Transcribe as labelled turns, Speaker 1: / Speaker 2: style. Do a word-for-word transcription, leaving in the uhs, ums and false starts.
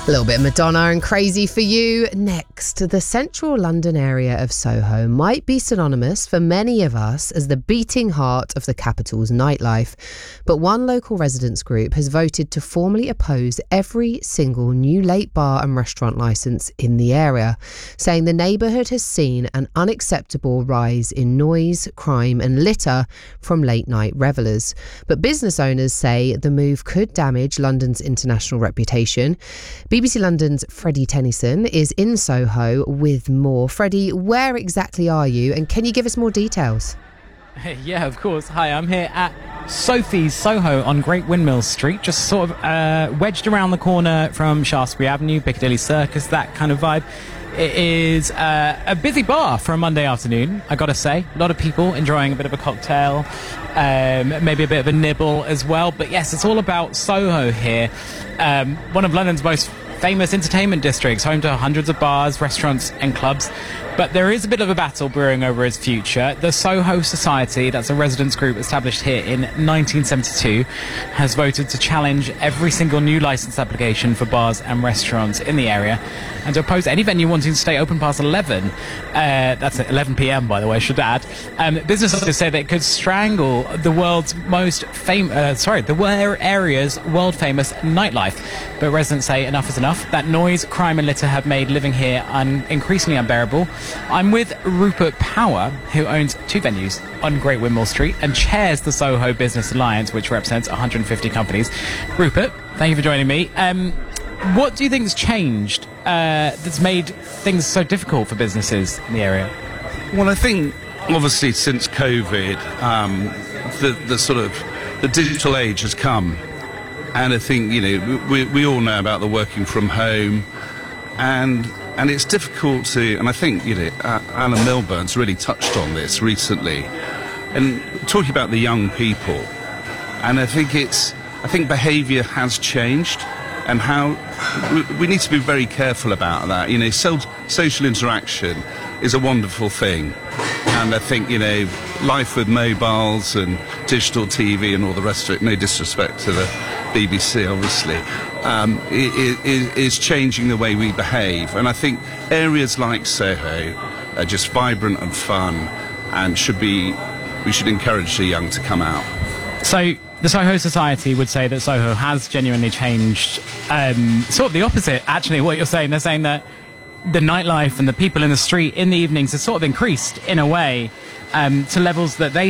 Speaker 1: A little bit of Madonna and Crazy for you. Next, the central London area of Soho might be synonymous for many of us as the beating heart of the capital's nightlife. But one local residents group has voted to formally oppose every single new late bar and restaurant licence in the area, saying the neighbourhood has seen an unacceptable rise in noise, crime and litter from late night revellers. But business owners say the move could damage London's international reputation. B B C London's Freddie Tennyson is in Soho with more. Freddie, where exactly are you, and can you give us more details?
Speaker 2: Yeah, of course. Hi, I'm here at Sophie's Soho on Great Windmill Street, just sort of uh, wedged around the corner from Shaftesbury Avenue, Piccadilly Circus, that kind of vibe. It is uh, a busy bar for a Monday afternoon, I gotta say. A lot of people enjoying a bit of a cocktail, um, maybe a bit of a nibble as well. But yes, it's all about Soho here, um, one of London's most famous entertainment districts, home to hundreds of bars, restaurants and clubs. But there is a bit of a battle brewing over its future. The Soho Society, that's a residents group established here in nineteen seventy-two, has voted to challenge every single new licence application for bars and restaurants in the area and to oppose any venue wanting to stay open past eleven. Uh, that's at eleven p m, by the way, I should add. Um, business owners say that it could strangle the world's most famous, uh, sorry, the area's world-famous nightlife. But residents say enough is enough. That noise, crime and litter have made living here un- increasingly unbearable. I'm with Rupert Power, who owns two venues on Great Windmill Street and chairs the Soho Business Alliance, which represents one hundred fifty companies. Rupert, thank you for joining me. Um, what do you think's changed uh, that's made things so difficult for businesses in the area?
Speaker 3: Well, I think obviously since COVID, um, the, the sort of the digital age has come. And I think, you know, we, we all know about the working from home, and and it's difficult to, and I think, you know, uh, Alan Milburn's really touched on this recently, and talking about the young people, and I think it's, I think behaviour has changed, and how we, we need to be very careful about that. You know, so, social interaction is a wonderful thing, and I think, you know, life with mobiles and digital T V and all the rest of it, no disrespect to the B B C obviously, um, is, is changing the way we behave. And I think areas like Soho are just vibrant and fun, and should be, we should encourage the young to come out.
Speaker 2: So the Soho Society would say that Soho has genuinely changed, um, sort of the opposite actually what you're saying. They're saying that the nightlife and the people in the street in the evenings has sort of increased in a way um, to levels that they